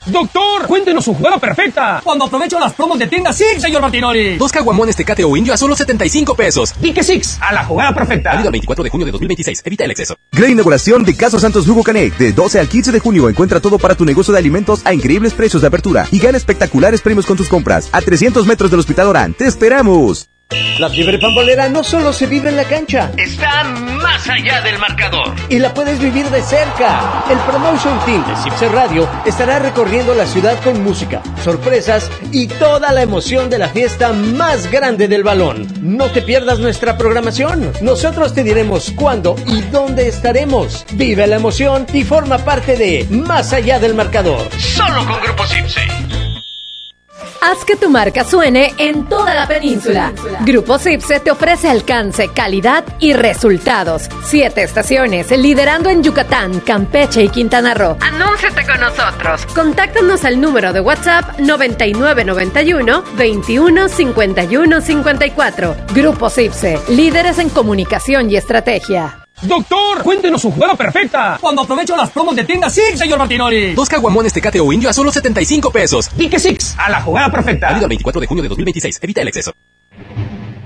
Doctor, cuéntenos su jugada perfecta. Cuando aprovecho las promos de tienda Six, señor Martinoli. 2 caguamones Tecate o Indio a solo 75 pesos. Pique Six, a la jugada perfecta. Válido el 24 de junio de 2026. Evita el exceso. Gran inauguración de Casa Santos Jugo Canec. De 12 al 15 de junio encuentra todo para tu negocio de alimentos a increíbles precios de apertura. Y gana espectaculares premios con tus compras. A 300 metros del Hospital Orán. ¡Te esperamos! La fiebre pambolera no solo se vive en la cancha, está más allá del marcador y la puedes vivir de cerca. El Promotion Team de Cipse Radio estará recorriendo la ciudad con música, sorpresas y toda la emoción de la fiesta más grande del balón. No te pierdas nuestra programación. Nosotros te diremos cuándo y dónde estaremos. Vive la emoción y forma parte de Más allá del marcador. Solo con Grupo Cipse. Haz que tu marca suene en toda la península. Grupo Cipse te ofrece alcance, calidad y resultados. 7 estaciones, liderando en Yucatán, Campeche y Quintana Roo. Anúnciate con nosotros. Contáctanos al número de WhatsApp 9991 21 51 54. Grupo Cipse, líderes en comunicación y estrategia. Doctor, cuéntenos su jugada perfecta. Cuando aprovecho las promos de tienda Six, señor Martinoli. 2 caguamones Tecate o Indio a solo 75 pesos. Pique Six, a la jugada perfecta. Válido el 24 de junio de 2026. Evita el exceso.